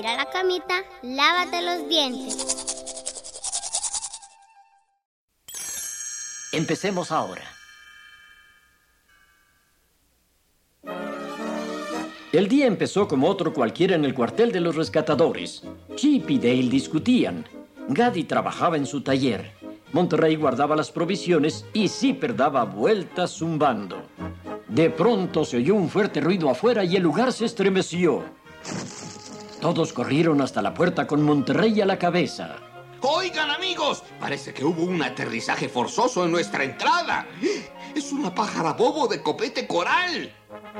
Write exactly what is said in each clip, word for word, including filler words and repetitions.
a la camita, lávate los dientes. Empecemos ahora. El día empezó como otro cualquiera en el cuartel de los rescatadores. Chip y Dale discutían. Gaddy trabajaba en su taller. Monterrey guardaba las provisiones y Zipper daba vueltas zumbando. De pronto se oyó un fuerte ruido afuera y el lugar se estremeció. Todos corrieron hasta la puerta con Monterrey a la cabeza. ¡Oigan, amigos! Parece que hubo un aterrizaje forzoso en nuestra entrada. ¡Es una pájara bobo de copete coral!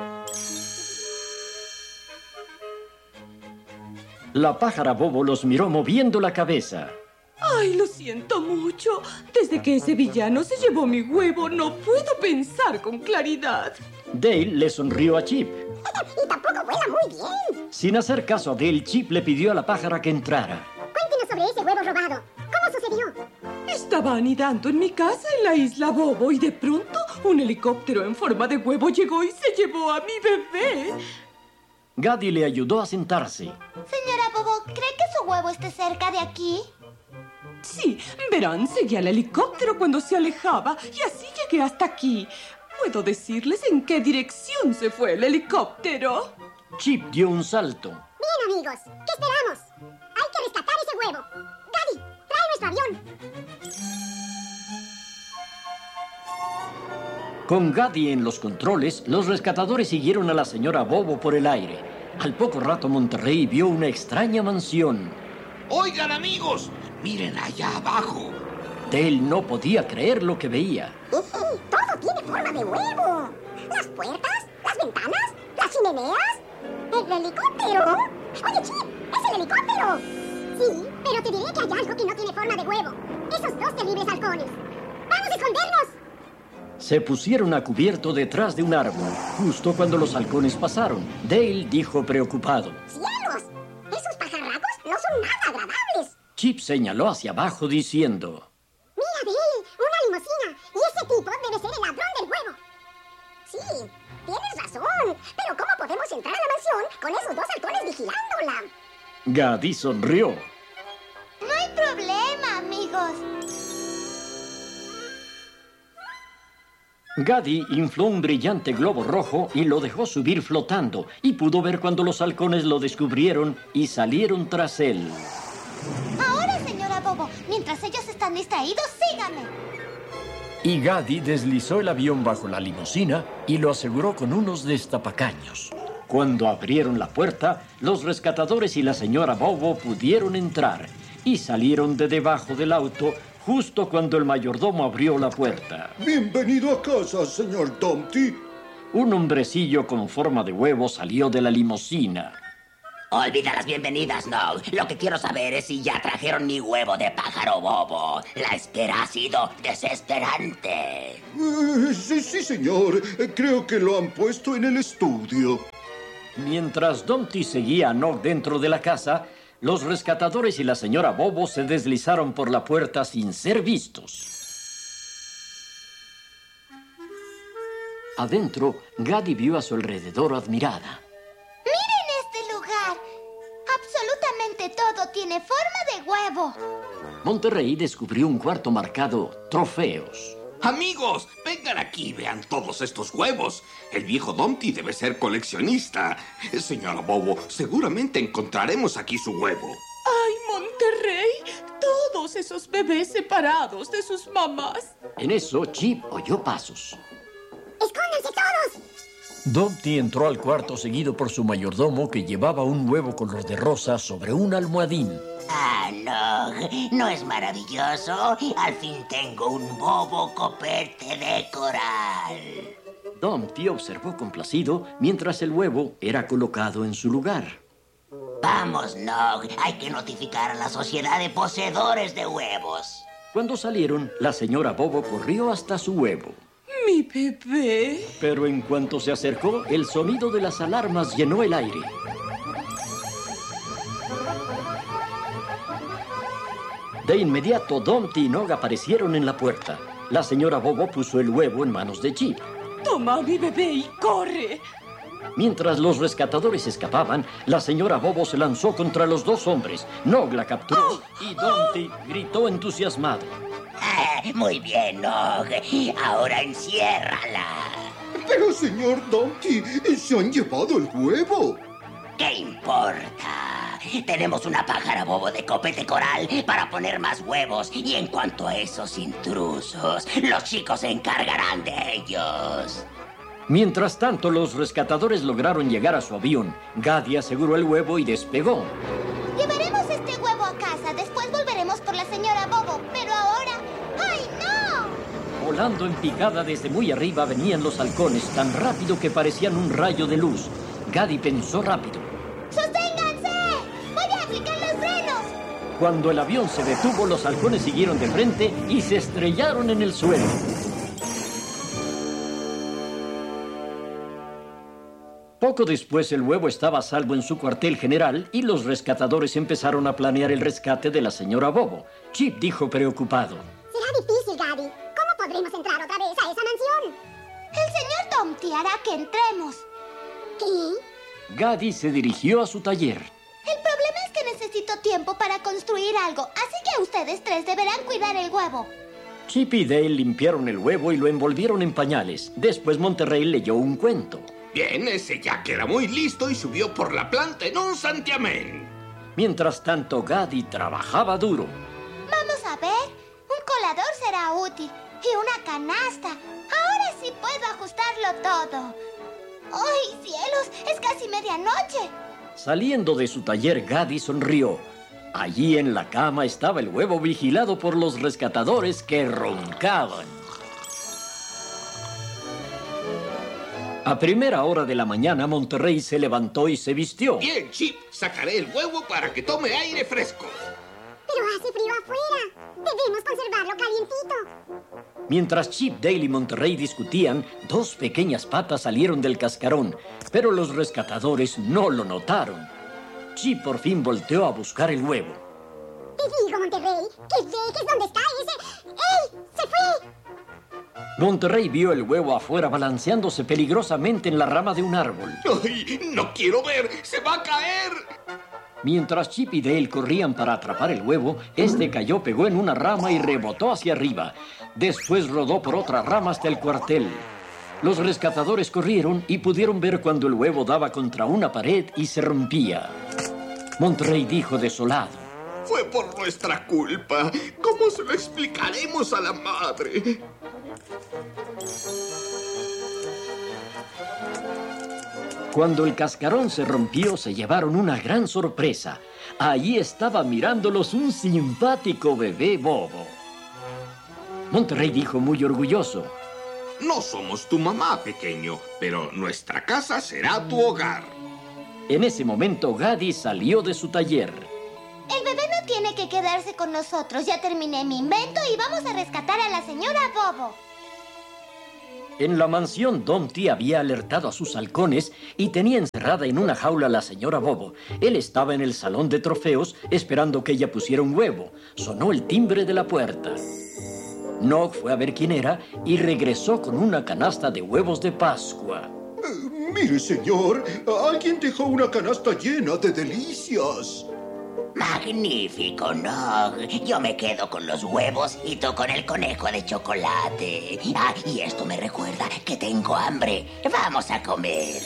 La pájara bobo los miró moviendo la cabeza. Ay, lo siento mucho. Desde que ese villano se llevó mi huevo, no puedo pensar con claridad. Dale le sonrió a Chip. Y tampoco vuela muy bien. Sin hacer caso a Dale, Chip le pidió a la pájara que entrara. Cuéntenos sobre ese huevo robado. ¿Cómo sucedió? Estaba anidando en mi casa en la isla Bobo y de pronto un helicóptero en forma de huevo llegó y se llevó a mi bebé. Gaddy le ayudó a sentarse. Señora Bobo, ¿cree que su huevo esté cerca de aquí? Sí, verán, seguí al helicóptero cuando se alejaba y así llegué hasta aquí. ¿Puedo decirles en qué dirección se fue el helicóptero? Chip dio un salto. Bien, amigos, ¿qué esperamos? Hay que rescatar ese huevo. Gaddy, trae nuestro avión. Con Gaddy en los controles, los rescatadores siguieron a la señora Bobo por el aire. Al poco rato Monterrey vio una extraña mansión. ¡Oigan, amigos! ¡Miren allá abajo! Dale no podía creer lo que veía. Todo tiene forma de huevo. Las puertas, las ventanas, las chimeneas, el helicóptero. Oye, Chip, ¡es el helicóptero! Sí, pero te diré que hay algo que no tiene forma de huevo. Esos dos terribles halcones. ¡Vamos a escondernos! Se pusieron a cubierto detrás de un árbol, justo cuando los halcones pasaron. Dale dijo preocupado. ¡Cielos! Esos pajarracos no son nada agradables. Chip señaló hacia abajo diciendo... ¡Mira, Dale! ¡Una limusina! Y ese tipo debe ser el ladrón del huevo. Sí, tienes razón. Pero ¿cómo podemos entrar a la mansión con esos dos halcones vigilándola? Gaddy sonrió. No hay problema, amigos. Gaddy infló un brillante globo rojo y lo dejó subir flotando, y pudo ver cuando los halcones lo descubrieron y salieron tras él. Ahora, señora Bobo, mientras ellos están distraídos, síganme. Y Gaddy deslizó el avión bajo la limusina y lo aseguró con unos destapacaños. Cuando abrieron la puerta, los rescatadores y la señora Bobo pudieron entrar y salieron de debajo del auto justo cuando el mayordomo abrió la puerta. Bienvenido a casa, señor Dumpty. Un hombrecillo con forma de huevo salió de la limusina. Olvida las bienvenidas, no. Lo que quiero saber es si ya trajeron mi huevo de pájaro bobo. La espera ha sido desesperante. Uh, sí, sí, señor. Creo que lo han puesto en el estudio. Mientras Dumpty seguía a Nog dentro de la casa, los rescatadores y la señora Bobo se deslizaron por la puerta sin ser vistos. Adentro, Gaddy vio a su alrededor admirada. ¡Miren este lugar! Absolutamente todo tiene forma de huevo. Monterrey descubrió un cuarto marcado Trofeos. Amigos, vengan aquí y vean todos estos huevos. El viejo Dumpty debe ser coleccionista. Señora Bobo, seguramente encontraremos aquí su huevo. ¡Ay, Monterrey! Todos esos bebés separados de sus mamás. En eso, Chip oyó pasos. ¡Escóndanse todos! Dumpty entró al cuarto seguido por su mayordomo, que llevaba un huevo color de rosa sobre un almohadín. Ah, no. ¿No es maravilloso? Al fin tengo un bobo copete de coral. Dumpty observó complacido mientras el huevo era colocado en su lugar. Vamos, Nog. Hay que notificar a la sociedad de poseedores de huevos. Cuando salieron, la señora Bobo corrió hasta su huevo. ¡Mi bebé! Pero en cuanto se acercó, el sonido de las alarmas llenó el aire. De inmediato, Dumpty y Nog aparecieron en la puerta. La señora Bobo puso el huevo en manos de Chip. Toma a mi bebé y corre. Mientras los rescatadores escapaban, la señora Bobo se lanzó contra los dos hombres. Nog la capturó y Dumpty gritó entusiasmado. Ah, muy bien, Nog. Ahora enciérrala. Pero, señor Dumpty, se han llevado el huevo. ¿Qué importa? Tenemos una pájara bobo de copete coral para poner más huevos. Y en cuanto a esos intrusos, los chicos se encargarán de ellos. Mientras tanto, los rescatadores lograron llegar a su avión. Gaddy aseguró el huevo y despegó. Llevaremos este huevo a casa. Después volveremos por la señora Bobo. Pero ahora... ¡Ay, no! Volando en picada desde muy arriba venían los halcones tan rápido que parecían un rayo de luz. Gaddy pensó rápido. ¡Sosténganse! ¡Voy a aplicar los frenos! Cuando el avión se detuvo, los halcones siguieron de frente y se estrellaron en el suelo. Poco después, el huevo estaba a salvo en su cuartel general y los rescatadores empezaron a planear el rescate de la señora Bobo. Chip dijo preocupado. Será difícil, Gaddy. ¿Cómo podremos entrar otra vez a esa mansión? El señor Dumpty hará que entremos. ¿Qué? Gaddy se dirigió a su taller. El problema es que necesito tiempo para construir algo, así que ustedes tres deberán cuidar el huevo. Chip y Dale limpiaron el huevo y lo envolvieron en pañales. Después Monterrey leyó un cuento. Bien, ese Jack era muy listo y subió por la planta en un santiamén. Mientras tanto, Gaddy trabajaba duro. Vamos a ver. Un colador será útil. Y una canasta. Ahora sí puedo ajustarlo todo. ¡Ay, cielos! ¡Es casi medianoche! Saliendo de su taller, Gaddy sonrió. Allí en la cama estaba el huevo vigilado por los rescatadores que roncaban. A primera hora de la mañana, Monterrey se levantó y se vistió. Bien, Chip, sacaré el huevo para que tome aire fresco. Pero hace frío afuera. Debemos conservarlo calientito. Mientras Chip, Dale y Monterrey discutían, dos pequeñas patas salieron del cascarón, pero los rescatadores no lo notaron. Chip por fin volteó a buscar el huevo. Te digo, Monterrey, que dejes donde está ese... ¡Ey! ¡Se fue! Monterrey vio el huevo afuera balanceándose peligrosamente en la rama de un árbol. ¡Ay! ¡No quiero ver! ¡Se va a caer! Mientras Chip y Dale corrían para atrapar el huevo, este cayó, pegó en una rama y rebotó hacia arriba. Después rodó por otra rama hasta el cuartel. Los rescatadores corrieron y pudieron ver cuando el huevo daba contra una pared y se rompía. Monterrey dijo desolado. Fue por nuestra culpa. ¿Cómo se lo explicaremos a la madre? Cuando el cascarón se rompió, se llevaron una gran sorpresa. Allí estaba mirándolos un simpático bebé bobo. Monterrey dijo muy orgulloso. No somos tu mamá, pequeño, pero nuestra casa será tu hogar. En ese momento, Gaddy salió de su taller. El bebé no tiene que quedarse con nosotros. Ya terminé mi invento y vamos a rescatar a la señora Bobo. En la mansión, Dumpty había alertado a sus halcones y tenía encerrada en una jaula a la señora Bobo. Él estaba en el salón de trofeos esperando que ella pusiera un huevo. Sonó el timbre de la puerta. Nog fue a ver quién era y regresó con una canasta de huevos de Pascua. Eh, mire, señor, alguien dejó una canasta llena de delicias. Magnífico, Nog. Yo me quedo con los huevos y tú con el conejo de chocolate. Ah, y esto me recuerda que tengo hambre. Vamos a comer.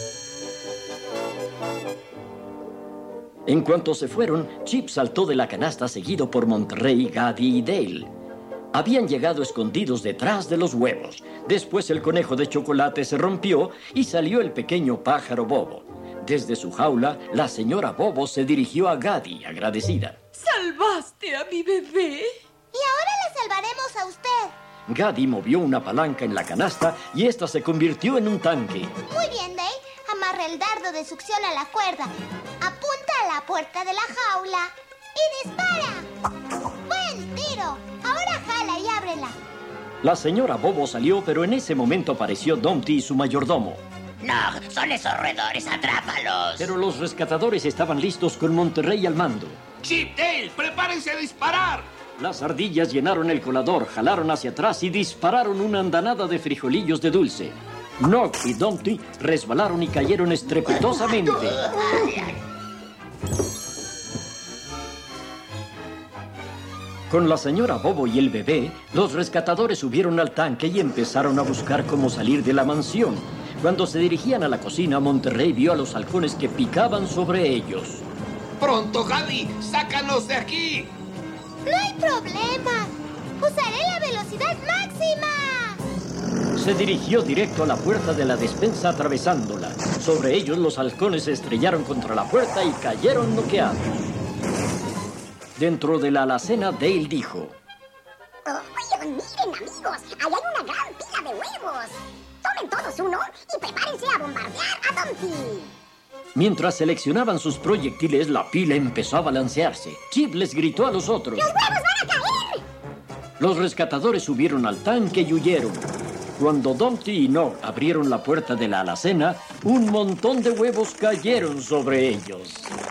En cuanto se fueron, Chip saltó de la canasta seguido por Monterrey, Gaddy y Dale. Habían llegado escondidos detrás de los huevos. Después el conejo de chocolate se rompió y salió el pequeño pájaro bobo. Desde su jaula, la señora Bobo se dirigió a Gaddy, agradecida. ¡Salvaste a mi bebé! Y ahora la salvaremos a usted. Gaddy movió una palanca en la canasta y esta se convirtió en un tanque. Muy bien, Dale. Amarra el dardo de succión a la cuerda. Apunta a la puerta de la jaula y dispara. ¡Buen tiro! Ahora jala y ábrela. La señora Bobo salió, pero en ese momento apareció Dumpty y su mayordomo. No, son esos roedores, atrápalos. Pero los rescatadores estaban listos con Monterrey al mando. Chip, Dale, prepárense a disparar. Las ardillas llenaron el colador, jalaron hacia atrás y dispararon una andanada de frijolillos de dulce. Nock y Dumpty resbalaron y cayeron estrepitosamente. Con la señora Bobo y el bebé, los rescatadores subieron al tanque y empezaron a buscar cómo salir de la mansión. Cuando se dirigían a la cocina, Monterrey vio a los halcones que picaban sobre ellos. ¡Pronto, Gadi! ¡Sácanos de aquí! No hay problema. Usaré la velocidad máxima. Se dirigió directo a la puerta de la despensa atravesándola. Sobre ellos, los halcones se estrellaron contra la puerta y cayeron noqueados. Dentro de la alacena, Dale dijo: Oh, miren, amigos, ahí hay una gran pila de huevos. Tomen todos uno y prepárense a bombardear a Dumpty. Mientras seleccionaban sus proyectiles, la pila empezó a balancearse. Chip les gritó a los otros: ¡Los huevos van a caer! Los rescatadores subieron al tanque y huyeron. Cuando Dumpty y Nock abrieron la puerta de la alacena, un montón de huevos cayeron sobre ellos.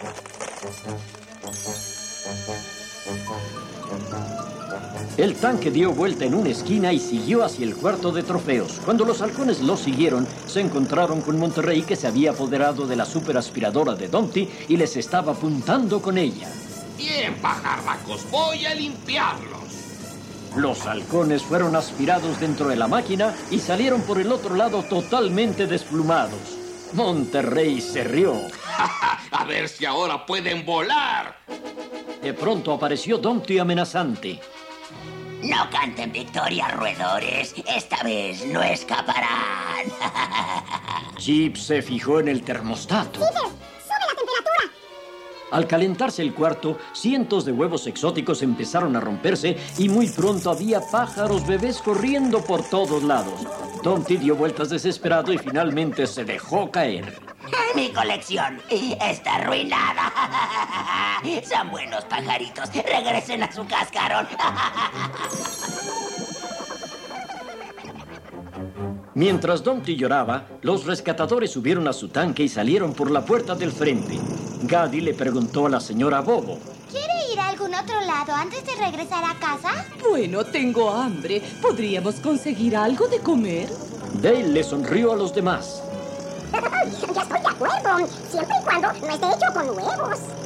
El tanque dio vuelta en una esquina y siguió hacia el cuarto de trofeos. Cuando los halcones lo siguieron, se encontraron con Monterrey, que se había apoderado de la superaspiradora de Dumpty y les estaba apuntando con ella. Bien, pajarracos, voy a limpiarlos. Los halcones fueron aspirados dentro de la máquina y salieron por el otro lado totalmente desplumados. Monterrey se rió. A ver si ahora pueden volar. De pronto apareció Dumpty amenazante. No canten victoria, roedores. Esta vez no escaparán. Chip se fijó en el termostato. ¡Peter, sube la temperatura! Al calentarse el cuarto, cientos de huevos exóticos empezaron a romperse y muy pronto había pájaros bebés corriendo por todos lados. Dumpty dio vueltas desesperado y finalmente se dejó caer. Mi colección está arruinada. Son buenos pajaritos. Regresen a su cascarón. Mientras Dumpty lloraba, los rescatadores subieron a su tanque y salieron por la puerta del frente. Gadi le preguntó a la señora Bobo: ¿Quiere ir a algún otro lado antes de regresar a casa? Bueno, tengo hambre. ¿Podríamos conseguir algo de comer? Dale le sonrió a los demás. Ya estoy de acuerdo, siempre y cuando no esté hecho con huevos.